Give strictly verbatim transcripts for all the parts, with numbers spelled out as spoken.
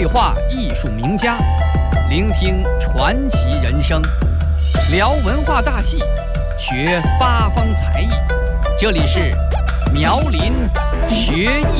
对话艺术名家，聆听传奇人生，聊文化大戏，学八方才艺。这里是苗林学艺。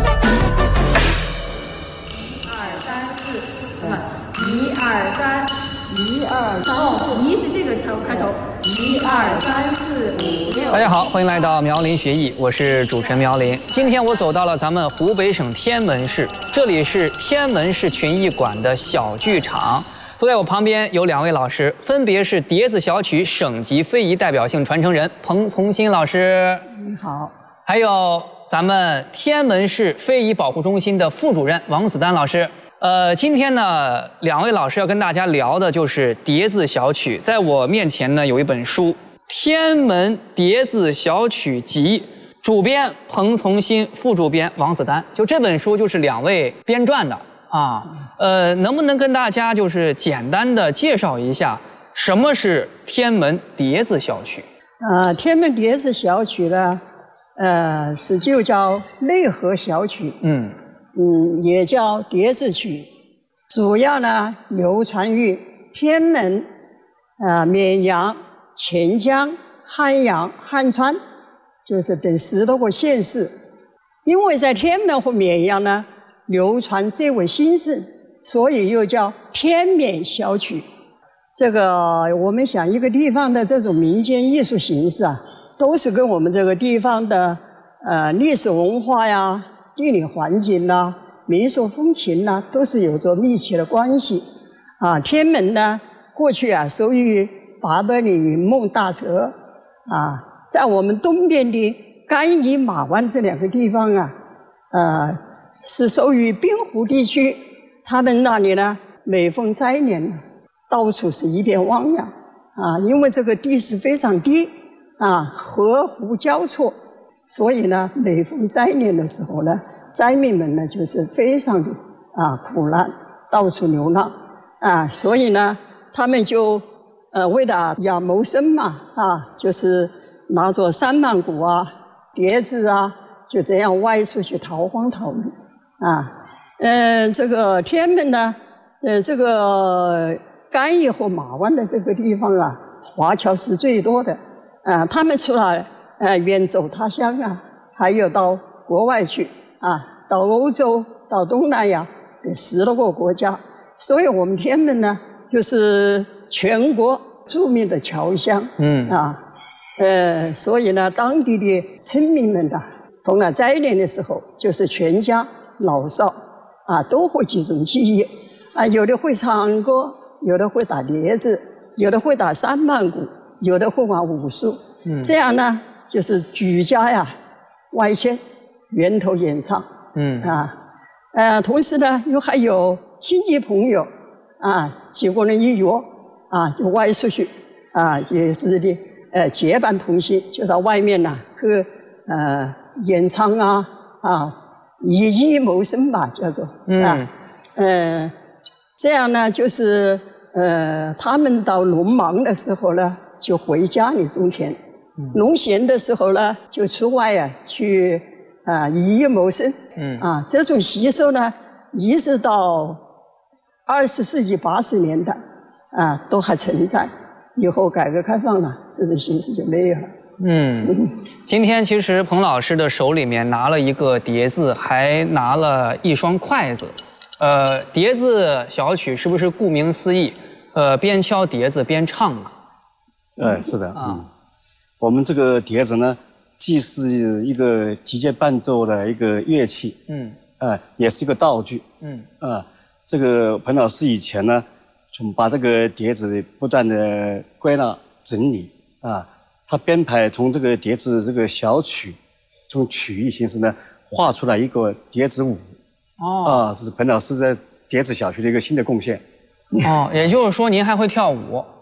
二三四，那么一二三，一二三，哦，一是这个头开头，一二三四五六。 大家好，欢迎来到苗林学艺，我是主持人苗林。今天我走到了咱们湖北省天门市，这里是天门市群艺馆的小剧场。坐在我旁边有两位老师，分别是碟子小曲省级非遗代表性传承人彭从新老师， 你好， 还有咱们天门市非遗保护中心的副主任王子丹老师。呃，今天呢，两位老师要跟大家聊的就是碟子小曲。在我面前呢，有一本书《天门碟子小曲集》，主编彭从新，副主编王子丹。就这本书就是两位编撰的。啊，呃，能不能跟大家就是简单的介绍一下什么是天门碟子小曲？ 呃，天门碟子小曲呢，呃，是就叫内河小曲， 嗯嗯，也叫碟子曲，主要呢流传于天门、啊、呃、绵阳、钱江、汉阳、汉川，就是等十多个县市。因为在天门和绵阳呢流传最为兴盛，所以又叫天绵小曲。这个我们想一个地方的这种民间艺术形式啊，都是跟我们这个地方的呃历史文化呀、地理环境呐、民俗风情呐，都是有着密切的关系。啊，天门呢，过去啊属于八百里云梦大泽啊，在我们东边的甘邑马湾这两个地方啊，呃。是属于滨湖地区，他们那里呢，每逢灾年，到处是一片汪洋啊，因为这个地势非常低啊，河湖交错，所以呢，每逢灾年的时候呢，灾民们呢就是非常的啊苦难，到处流浪啊，所以呢，他们就呃为了要谋生嘛啊，就是拿着三曼鼓啊、碟子啊，就这样外出去逃荒逃离。啊，呃，这个天门呢，呃，这个甘邑和马湾的这个地方啊，华侨是最多的。啊，他们除了呃远走他乡啊，还有到国外去啊，到欧洲、到东南亚的十多个国家。所以我们天门呢，就是全国著名的侨乡。嗯啊，呃，所以呢，当地的村民们的逢了灾年的时候，就是全家老少啊都会集中起义啊，有的会唱歌，有的会打碟子，有的会打三曼鼓，有的会玩武术。嗯，这样呢，就是举家呀外迁，源头演唱。嗯啊，呃，同时呢，又还有亲戚朋友啊，几个人一约啊，就外出去啊，也是的，呃，结伴同行，就到外面呢去呃演唱啊啊。以艺谋生吧，叫做嗯啊，呃，这样呢，就是呃，他们到农忙的时候呢，就回家里种田；嗯、农闲的时候呢，就出外啊去啊以艺谋生。嗯啊，这种习俗呢，一直到二十世纪八十年代啊都还存在。以后改革开放了，这种形式就没有了。 嗯，今天其实彭老师的手里面拿了一个碟子，还拿了一双筷子。呃，碟子小曲是不是顾名思义，呃，边敲碟子边唱啊？ 呃，是的啊、嗯。我们这个碟子呢，既是一个击节伴奏的一个乐器，嗯，啊、呃，也是一个道具，嗯，啊、呃，这个彭老师以前呢，从把这个碟子不断的归纳整理啊。他编排从这个碟子这个小曲，从曲艺形式呢画出来一个碟子舞，哦，啊，这是彭老师在碟子小曲的一个新的贡献。 哦，也就是说您还会跳舞？